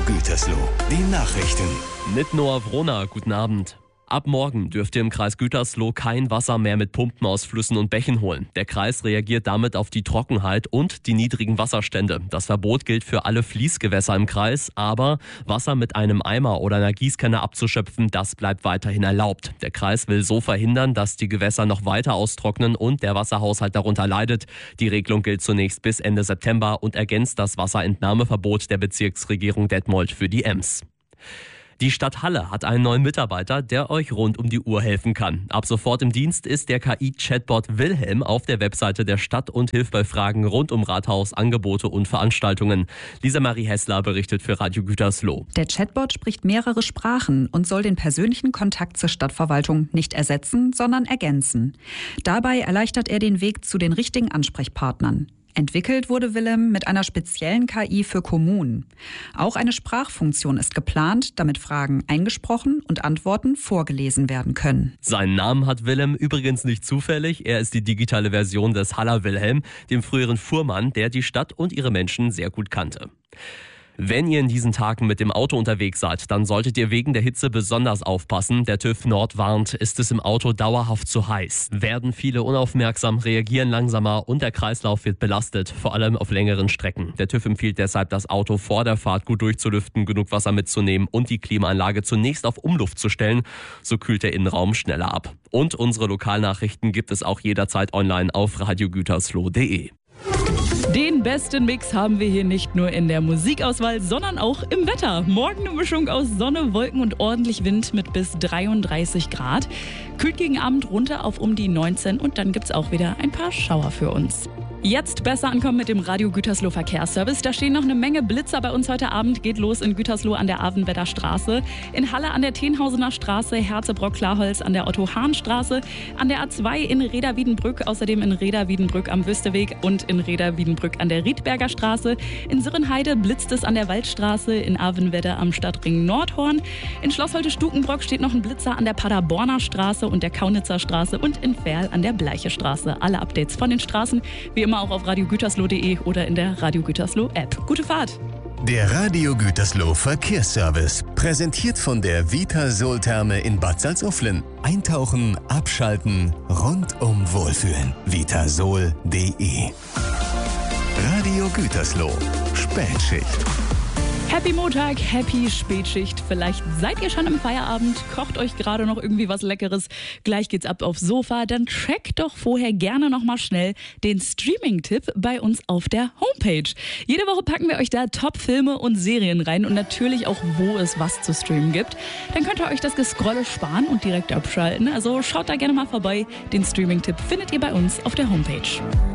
Gütersloh, die Nachrichten. Mit Noah Wrona, guten Abend. Ab morgen dürft ihr im Kreis Gütersloh kein Wasser mehr mit Pumpen aus Flüssen und Bächen holen. Der Kreis reagiert damit auf die Trockenheit und die niedrigen Wasserstände. Das Verbot gilt für alle Fließgewässer im Kreis, aber Wasser mit einem Eimer oder einer Gießkanne abzuschöpfen, das bleibt weiterhin erlaubt. Der Kreis will so verhindern, dass die Gewässer noch weiter austrocknen und der Wasserhaushalt darunter leidet. Die Regelung gilt zunächst bis Ende September und ergänzt das Wasserentnahmeverbot der Bezirksregierung Detmold für die Ems. Die Stadt Halle hat einen neuen Mitarbeiter, der euch rund um die Uhr helfen kann. Ab sofort im Dienst ist der KI-Chatbot Wilhelm auf der Webseite der Stadt und hilft bei Fragen rund um Rathaus, Angebote und Veranstaltungen. Lisa Marie Hessler berichtet für Radio Gütersloh. Der Chatbot spricht mehrere Sprachen und soll den persönlichen Kontakt zur Stadtverwaltung nicht ersetzen, sondern ergänzen. Dabei erleichtert er den Weg zu den richtigen Ansprechpartnern. Entwickelt wurde Willem mit einer speziellen KI für Kommunen. Auch eine Sprachfunktion ist geplant, damit Fragen eingesprochen und Antworten vorgelesen werden können. Seinen Namen hat Willem übrigens nicht zufällig. Er ist die digitale Version des Haller Wilhelm, dem früheren Fuhrmann, der die Stadt und ihre Menschen sehr gut kannte. Wenn ihr in diesen Tagen mit dem Auto unterwegs seid, dann solltet ihr wegen der Hitze besonders aufpassen. Der TÜV Nord warnt, ist es im Auto dauerhaft zu heiß. Werden viele unaufmerksam, reagieren langsamer und der Kreislauf wird belastet, vor allem auf längeren Strecken. Der TÜV empfiehlt deshalb, das Auto vor der Fahrt gut durchzulüften, genug Wasser mitzunehmen und die Klimaanlage zunächst auf Umluft zu stellen. So kühlt der Innenraum schneller ab. Und unsere Lokalnachrichten gibt es auch jederzeit online auf radiogütersloh.de. Den besten Mix haben wir hier nicht nur in der Musikauswahl, sondern auch im Wetter. Morgen eine Mischung aus Sonne, Wolken und ordentlich Wind mit bis 33 Grad. Kühlt gegen Abend runter auf um die 19 und dann gibt's auch wieder ein paar Schauer für uns. Jetzt besser ankommen mit dem Radio Gütersloh Verkehrsservice. Da stehen noch eine Menge Blitzer bei uns heute Abend. Geht los in Gütersloh an der Avenwedder Straße, in Halle an der Tenhausener Straße, Herzebrock-Klarholz an der Otto-Hahn-Straße, an der A2 in Reda-Wiedenbrück, außerdem in Reda-Wiedenbrück am Wüsteweg und in Reda-Wiedenbrück an der Riedberger Straße. In Sirrenheide blitzt es an der Waldstraße, in Avenwedder am Stadtring Nordhorn. In Schlossholte-Stukenbrock steht noch ein Blitzer an der Paderborner Straße und der Kaunitzer Straße und in Verl an der Bleiche Straße. Alle Updates von den Straßen wie immer auch auf radiogütersloh.de oder in der Radio Gütersloh App. Gute Fahrt! Der Radio Gütersloh Verkehrsservice, präsentiert von der Vitasol-Therme in Bad Salzuflen. Eintauchen, abschalten, rundum wohlfühlen. Vitasol.de. Radio Gütersloh, Spätschicht. Happy Montag, happy Spätschicht. Vielleicht seid ihr schon im Feierabend, kocht euch gerade noch irgendwie was Leckeres. Gleich geht's ab aufs Sofa. Dann checkt doch vorher gerne noch mal schnell den Streaming-Tipp bei uns auf der Homepage. Jede Woche packen wir euch da Top-Filme und Serien rein und natürlich auch, wo es was zu streamen gibt. Dann könnt ihr euch das Gescrolle sparen und direkt abschalten. Also schaut da gerne mal vorbei. Den Streaming-Tipp findet ihr bei uns auf der Homepage.